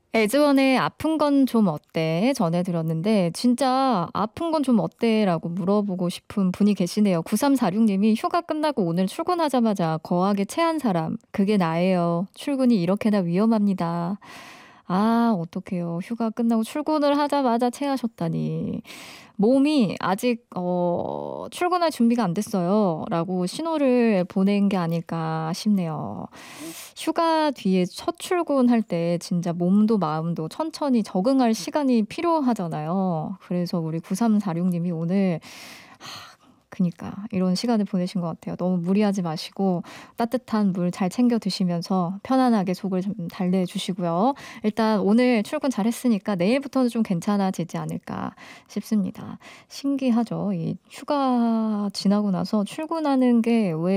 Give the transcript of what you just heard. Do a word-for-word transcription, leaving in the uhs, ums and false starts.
에즈원의 "아픈 건 좀 어때?" 전해 들었는데 진짜 "아픈 건 좀 어때?"라고 물어보고 싶은 분이 계시네요. 구삼사육 님이 "휴가 끝나고 오늘 출근하자마자 거하게 체한 사람. 그게 나예요. 출근이 이렇게나 위험합니다." 아 어떡해요. 휴가 끝나고 출근을 하자마자 체하셨다니. 몸이 아직 어 "출근할 준비가 안 됐어요."라고 신호를 보낸 게 아닐까 싶네요. 휴가 뒤에 첫 출근할 때 진짜 몸도 마음도 천천히 적응할 시간이 필요하잖아요. 그래서 우리 구삼사육 님이 오늘 그니까 이런 시간을 보내신 것 같아요. 너무 무리하지 마시고 따뜻한 물 잘 챙겨 드시면서 편안하게 속을 좀 달래 주시고요. 일단 오늘 출근 잘했으니까 내일부터는 좀 괜찮아지지 않을까 싶습니다. 신기하죠. 이 휴가 지나고 나서 출근하는 게 왜